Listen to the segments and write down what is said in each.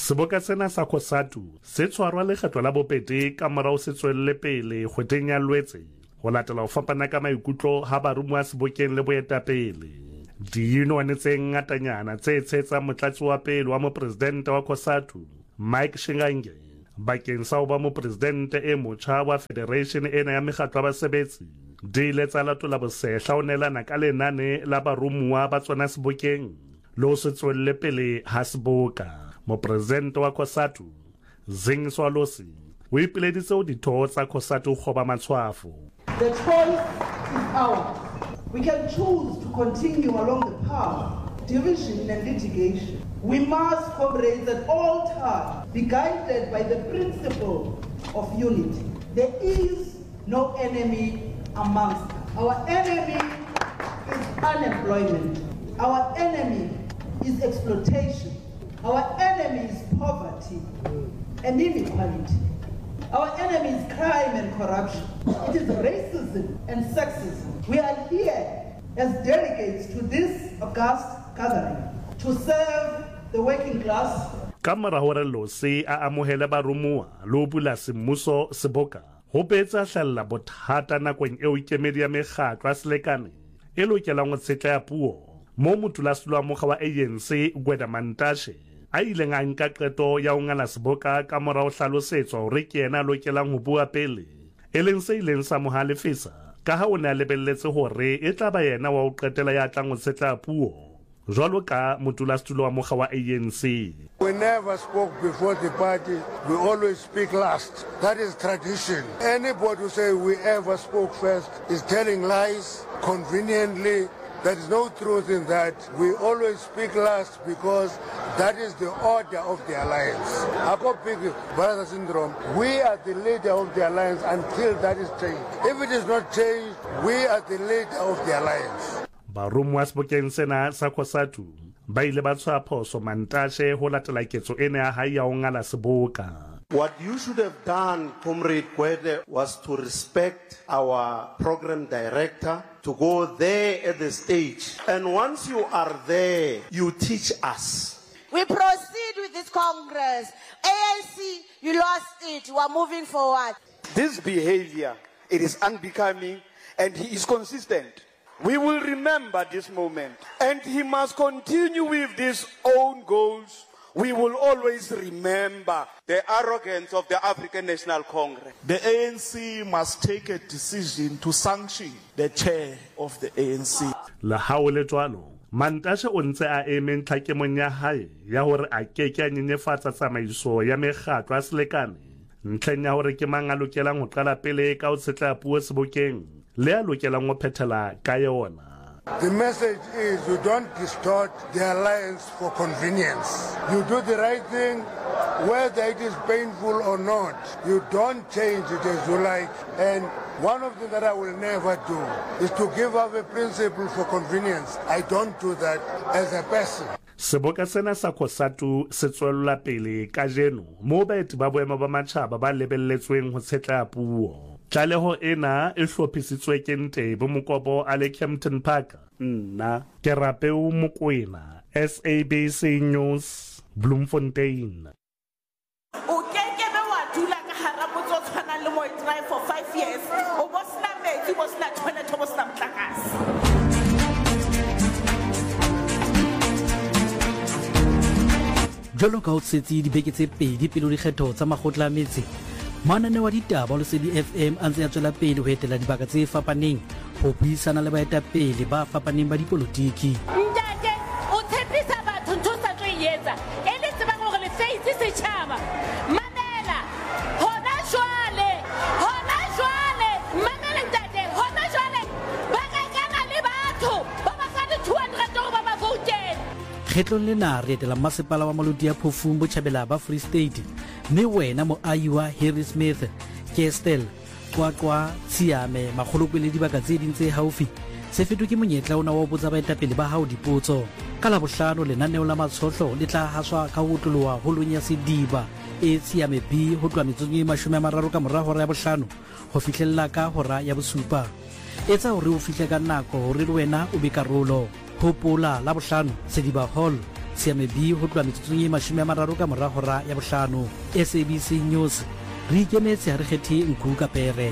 Seboka sena sa COSATU se tshwarwa lekgetlo la bobedi ka morao se tswelle pele kgweding ya Lwetse ho latela ho fapana ka maikutlo ha barumuwa Sebokeng le boetapele. Diyunone tse ngatanyana tse tshetsa motlatsi wa pele wa mopresidente wa COSATU Mike Shingange bakeng sa ho ba mopresidente e motjha wa Federation ena ya mekgatlo ya basebetsi di ile tsa latola bosehla ho nelana ka lenane la barumuwa ba tsona Sebokeng lo se tswelle pele ha Seboka. Mopresidente wa COSATU Zingiswa Losi o ipileditse ho ditho tsa COSATU go ba matshwafo. The choice is ours. We can choose to continue along the path, division and litigation. We must, comrades, at all times be guided by the principle of unity. There is no enemy amongst us. Our enemy is unemployment. Our enemy is exploitation. Our enemy is poverty and inequality. Our enemy is crime and corruption. It is racism and sexism. We are here as delegates to this august gathering to serve the working class. Kamara hore Losi a amohele barumuwa lo bula semmuso Seboka ho betsa hlalla bothata nakong eo ikemedi ya mekgatlo a selekane e lokelang ho tsetla ya puo mo motulasetulo wa mokga wa ANC Gweda Mantashe a ileng a nka qeto ya ho ngala Seboka ka mora ho hlalosetswa hore ke yena lokelang ho bua pele e leng se ileng sa mo halefisa ka ha o ne a lebelletse hore e tla ba yena wa ho qetela ya tlang ho tsetla puo jwalo ka motulasetulo wa mokga wa ANC. We never spoke before the party, we always speak last. That is tradition. Anybody who say we ever spoke first is telling lies conveniently. There is no truth in that. We always speak last because that is the order of the alliance. Big brother syndrome. We are the leader of the alliance until that is changed. If it is not changed, we are the leader of the alliance. Barumuwa Sebokeng sena sa COSATU ba ile ba tshwa phoso Mantashe ho latela ketso ena ya hae ya ho ngala Seboka. What you should have done, Comrade Gwede, was to respect our program director, to go there at the stage. And once you are there, you teach us. We proceed with this Congress. ANC, you lost it. We are moving forward. This behavior, it is unbecoming and he is consistent. We will remember this moment and he must continue with his own goals. We will always remember the arrogance of the African National Congress. The ANC must take a decision to sanction the chair of the ANC. La haole jwalo Mantashe o ntse a eme ntlhakemong ya hae ya hore a keke a nyenyefatsa tsamaiso ya mekgatlo a selekane ntlheng ya hore ke mang a lokelang ho qala pele ka ho tsetla puo Sebokeng le a lokelang ho phethela ka yona. The message is you don't distort the alliance for convenience. You do the right thing, whether it is painful or not. You don't change it as you like. And one of the things that I will never do is to give up a principle for convenience. I don't do that as a person. Seboka sena sa COSATU se tswella pele ka jeno mo baeti ba boemo ba matjhaba ba lebelletsweng ho tsetla puo. Tlaleho ena e hlophisitswe ke Ntebo Mokobo a le Kempton Park. Nna ke Rapeu Mokoena, SABC News, Bloemfontein. O kekebe wa dula ka hara motso tshwana le mo drive for 5 years. O bo sna metsi, bo sna toilet, bo sna motlakase. Jolo ka o tsetsi dibeke tse pedi pele di kgetho tsa makgotla a metse manane wa ditaba o Lesedi FM a ntse a tswela pele ho etela dibaka tse fapaneng ho buisana le baetapele ba fapaneng ba dipolotiki. Ntate o tshepisa batho ntho sa tlo yetsa e le tsebang hore le face setjhaba mamela hona jwale mamela ntate hona jwale ba ka kana le batho ba ba fa 200 hore ba ba vote. Kgetlong lena re etela masepala wa Molodi ya Phofung Botjhabela ba Free State mme wena moahi wa Harry Smith Kestel Qwaqwa Tsiame magolopele dibaka tse ding tse haufi se fetwe ke monyetla ona wa ho botsa baetapele ba hao dipotso ka la bohlano lenaneo la matshotlo le tla haswa ka ho tloloha holong ya Sediba e Tsiame B ho tloha metsotso e 30 ka mora hora ya bohlano ho fihlella ka hora ya bosupa etsa hore o fihle ka nako hore le wena o be karolo hopola la bohlano Sediba Hall Siame B ho tloa metsotsong e 30 ka mora hora ya bohlano. SABC News re ikemetse ha re kgethe Nku Kapere.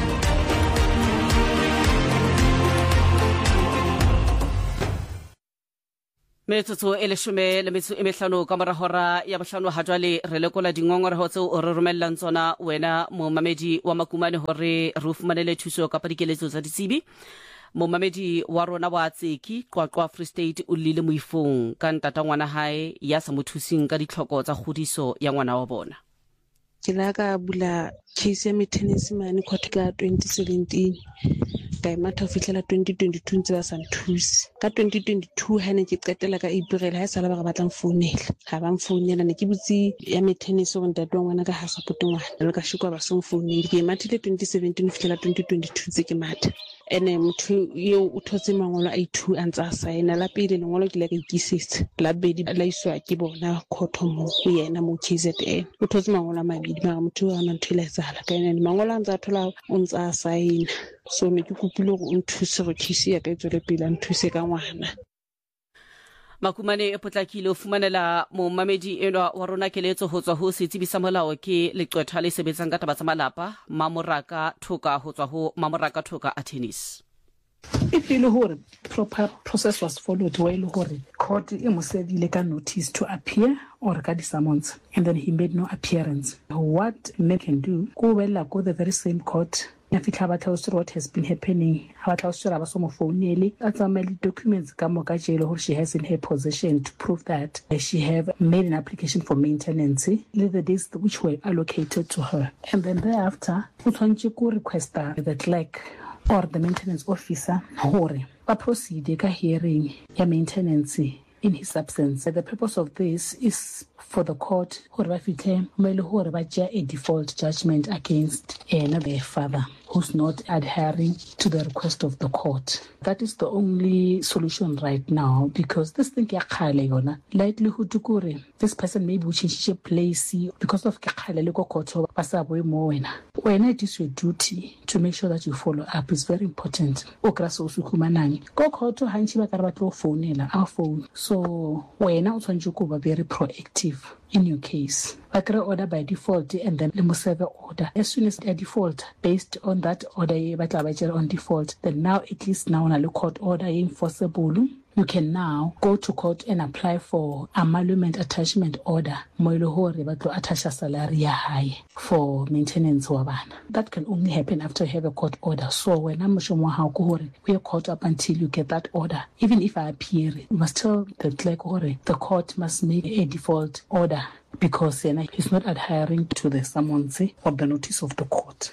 Metsotso e 15 ka mora hora ya bohlano ha jwale re lekola dingongoreho tseo o re romellang tsona wena momamedi wa Makumane hore re fumanele thuso ka padikeletso tsa ditsebi. Momamedi wa rona wa Tseki Qwaqwa Free State o lile moifong ka ntata ngwana hae ya sa mothusing ka ditlhoko tsa kgodiso ya ngwana wa bona. Ke la ka bula case ya maintenance mane court ka 2017 ka matha ho fihlela 2022 ntse ba sa nthusi ka 2022 ha ne ke qetela ka April ha sala ba ga batlang founela ha ba mfounela ne ke butsi ya maintenance go ntate ngwana ka ha support ngwana le ka shikwa ba so mfounela ke mathile 2017 fihlela 2022 tse ke matha ene motho yo o thotse mangolo a 2 a ntsa saena la pele lengolo ke la ka ikisitse la bedi la iswa ke bona khotho mo go yena mo KZN o thotse mangolo a mabedi ba motho a nna thiletsala ka ene mangolo a ntsa thola o ntsa saena so ne ke kopile go nthuse go khisi ya ka itsole pele a nthuse ka ngwana. Makumane e potlakile o fumanela momamedi enwa wa rona keletso ho tswa ho setsebi sa molao ke leqwetha le sebetsang ka taba tsa malapa Mamoraka Thoka ho tswa ho Mamoraka Thoka Attorneys. If you know proper process was followed, while court imusedile ka notice to appear or ka summons, and then he made no appearance. What men can do, go the very same court. What has been happening, documents she has in her possession to prove that she have made an application for maintenance, the days which were allocated to her. And then thereafter, request the clerk or the maintenance officer proceed ka hearing ya maintenance in his absence. The purpose of this is for the court a default judgment against their father who's not adhering to the request of the court. That is the only solution right now, because this thing likelihood to this person maybe will change place because of when it is your duty to make sure that you follow up is very important. Go court our phone. So when I very proactive in your case. Order by default and then the serve order. As soon as a default, based on that order on default, then now at least now on a court order enforceable. You can now go to court and apply for emolument attachment order. Attach a salary high for maintenance. That can only happen after you have a court order. So when I'm we are caught up until you get that order. Even if I appear, you must tell the clerk the court must make a default order because he's not adhering to the summons or the notice of the court.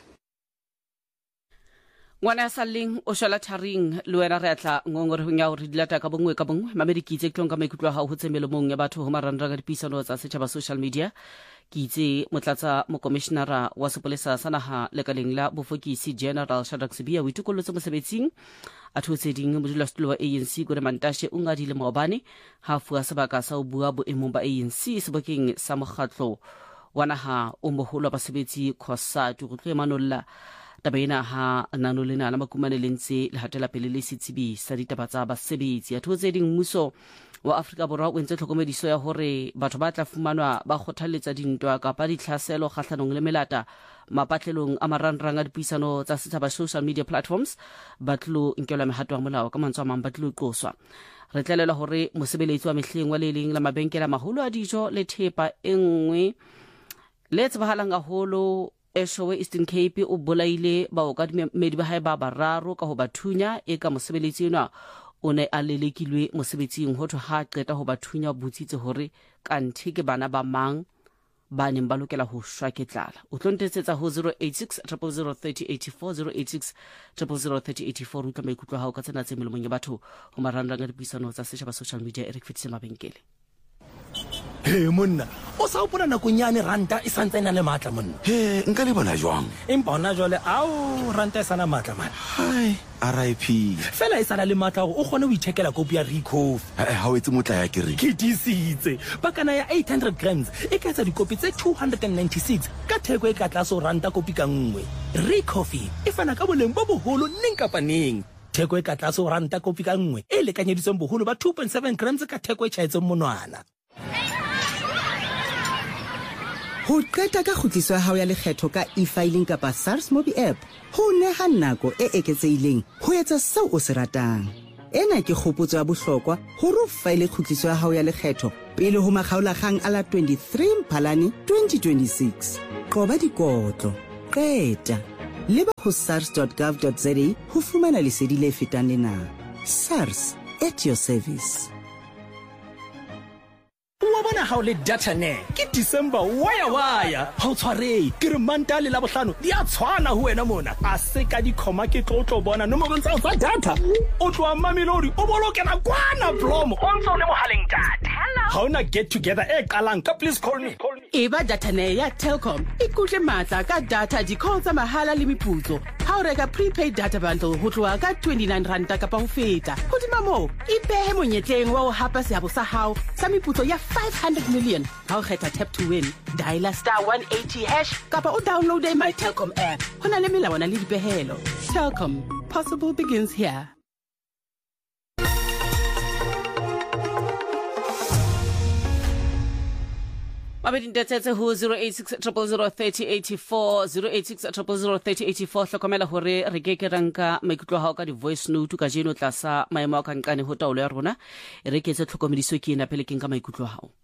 Ngwana saling o shala tharing luena re atla ngongore nya o re dilata ka bongwe mameriki tse tlong ka maikutlo ha ho tsemelo mong ya batho ho marandra ka dipisano tsa setjhaba social media ke itse motlatsa mo commissioner wa sepolesa sa naha lekaleng la bofokisi General Shadrack Sibiya o itukolotse mosebetsing a thotseding modulasetulo wa ANC gore Mantashe o ngadile maobane ha fuwa sebaka sa o bua boemong ba ANC sebokeng sa mogatlo wa naha o moholo ba sebetsi Khosatu go tlwemanolla tabena ha nanolena la Makumane lentse le hatela pele le setsibi sa ditaba tsa basebetsi a thotseding mmuso wa Afrika Borwa o ntse tlhokomediso ya hore batho ba tla fumanwa ba kgothaletsa dintwa ka pa ditlhaselo kgahlanong le melata mapatlelong a marangrang a dipuisano tsa setjhaba social media platforms batlo nkelwa mehato wa molao ka mantswe a mang batlo qoswa re tlelela hore mosebeletsi wa mehleng wa leleng la mabenkela maholo a dijo le thepa engwe le tsebahalang haholo Eshowe Eastern Cape o bolaile ba o ka dimedi ba hae ba bararo ka ho bathunya e ka mosebeletsi ena o ne a lelekilwe mosebetsing ho thwa ha qeta ho bathunya butsitse hore kanthe ke bana ba mang ba neng ba lokela ho shwa ke tlala o tlontetsetsa ho 086 003084 086 003084 utla maikutlo ha o ka tsena tse melomong ya batho ho marandang a dipuisano tsa setjhaba social media Eric Fitse mabenkele. Hey monna, o sa opona nakonyane ranta e santse ena le matla monna. He, nka le bona jwang? Empa ona jwale au ranta e sana matla man. Hai, RIP. Fela e sana le matla o kgone ho ithekela kopi ya Rico. Ha o etse motla ya kere. Ke disitse. Bakana ya 800 grams e ka etsa dikopi tse 296 ka theko e ka tlaso ranta kopi ka nngwe. Rico e fana ka boleng bo boholo neng kapa neng. theko e ka tlase o ranta kopi ka nngwe e lekanyeditsweng boholo ba 2.7 grams ka theko e tjhaetseng monwana. Ho qeta ka khutliso ya hao ya lekgetho ka e-filing kapa SARS Mobi app, ho neha nako e eketsehileng ho etsa seo o se ratang. Ena ke kgopotso ya bohlokwa hore o file khutliso ya hao ya lekgetho pele ho makgaolakgang a la 23 Mphalane 2026. Qoba dikotlo, qeta, leba ho sars.gov.za ho fumana lesedi le fetang lena. SARS, at your service. Wa bona ha o le data ne ke December waya ha o tshwarei ke re manta le la bohlano di a tshwana ho wena mona a se ka di khoma ke tlo bona nomoro tsa data o tloa mamelodi o bolokela kwana promo o ntse o le mohaleng data ha ona get together e qalang ka please call me eba data ne ya Telkom ikutle matla ka data di call tsa mahala le meputso ha o reka prepaid data bundle ho tloa ka 29 rand ka pa ho feta hodima mo ipehe monyetleng wa ho hapa seabo sa hao sa meputso ya 500 million. How get a tap to win? Dial *180# kapa o download my Telkom app. Hona le melawana le dipehelo. Telkom, possible begins here. Mabedi ntetetse ho 086 000 3084 086 000 3084 hlokomela hore re ke ranka maikutlo hao ka di voice note ka jeno tlasa maemo a kankane ho taolo ya rona re ke tse tlhokomediso ke ena pele ke nka maikutlo hao.